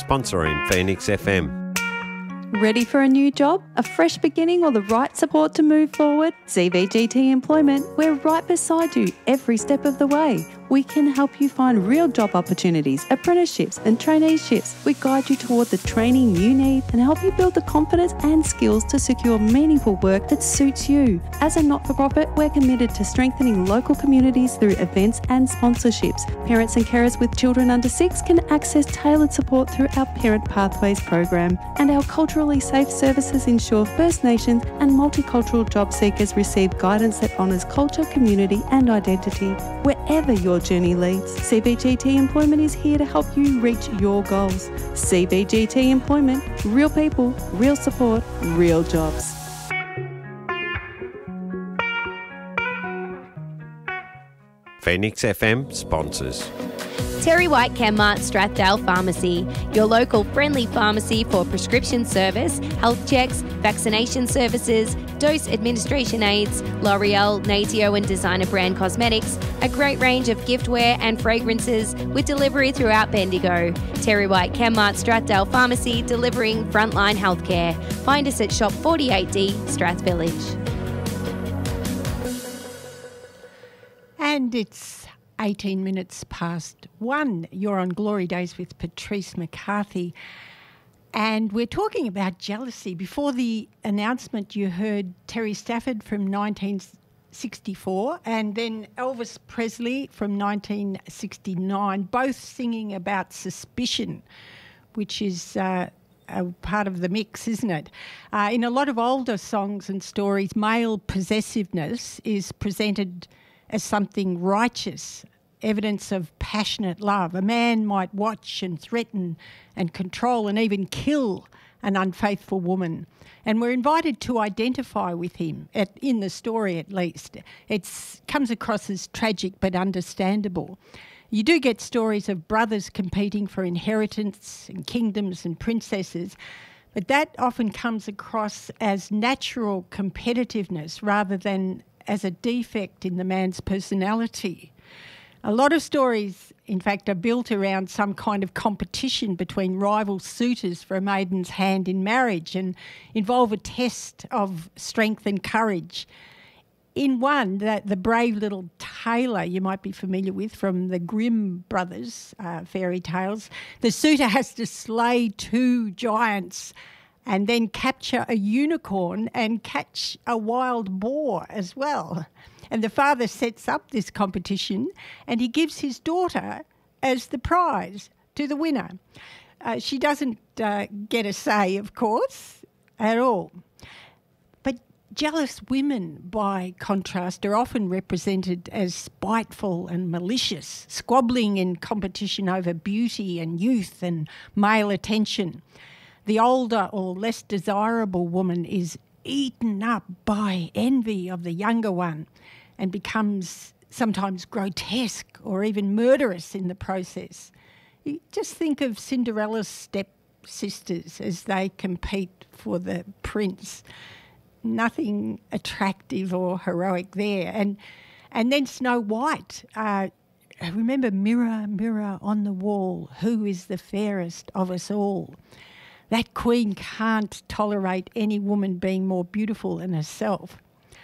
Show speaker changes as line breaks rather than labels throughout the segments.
sponsoring Phoenix FM.
Ready for a new job, a fresh beginning or the right support to move forward? CVGT Employment, we're right beside you every step of the way. We can help you find real job opportunities, apprenticeships and traineeships. We guide you toward the training you need and help you build the confidence and skills to secure meaningful work that suits you. As a not-for-profit, we're committed to strengthening local communities through events and sponsorships. Parents and carers with children under 6 can access tailored support through our Parent Pathways program, and our culturally safe services ensure First Nations and multicultural job seekers receive guidance that honours culture, community and identity. Wherever your journey leads, CVGT Employment is here to help you reach your goals. CVGT Employment, real people, real support, real jobs.
Phoenix FM sponsors.
Terry White Chemmart Strathdale Pharmacy, your local friendly pharmacy for prescription service, health checks, vaccination services, dose administration aids, L'Oreal, Natio and designer brand cosmetics, a great range of giftware and fragrances with delivery throughout Bendigo. Terry White Chemmart Strathdale Pharmacy, delivering frontline healthcare. Find us at Shop 48D, Strath Village.
And it's 18 minutes past 1. You're on Glory Days with Patrice McCarthy. And we're talking about jealousy. Before the announcement, you heard Terry Stafford from 1964 and then Elvis Presley from 1969, both singing about suspicion, which is a part of the mix, isn't it? In a lot of older songs and stories, male possessiveness is presented as something righteous, evidence of passionate love. A man might watch and threaten and control and even kill an unfaithful woman. And we're invited to identify with him, in the story at least. It comes across as tragic but understandable. You do get stories of brothers competing for inheritance and kingdoms and princesses, but that often comes across as natural competitiveness rather than as a defect in the man's personality. A lot of stories, in fact, are built around some kind of competition between rival suitors for a maiden's hand in marriage and involve a test of strength and courage. In one, the brave little tailor you might be familiar with from the Grimm brothers fairy tales, the suitor has to slay 2 giants and then capture a unicorn and catch a wild boar as well. And the father sets up this competition and he gives his daughter as the prize to the winner. She doesn't get a say, of course, at all. But jealous women, by contrast, are often represented as spiteful and malicious, squabbling in competition over beauty and youth and male attention. The older or less desirable woman is eaten up by envy of the younger one and becomes sometimes grotesque or even murderous in the process. You just think of Cinderella's stepsisters as they compete for the prince. Nothing attractive or heroic there. And then Snow White. Remember, mirror, mirror on the wall, who is the fairest of us all? That queen can't tolerate any woman being more beautiful than herself.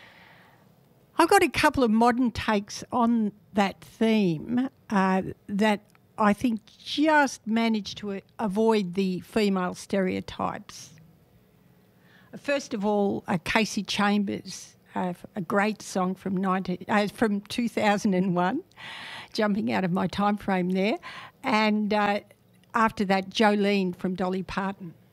I've got a couple of modern takes on that theme that I think just manage to avoid the female stereotypes. First of all, Casey Chambers, a great song from 2001, jumping out of my time frame there, and after that, Jolene from Dolly Parton.